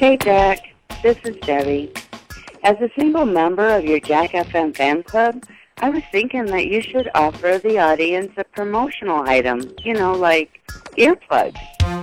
Hey, Jack. This is Debbie. As a single member of your Jack FM fan club, I was thinking that you should offer the audience a promotional item, like earplugs.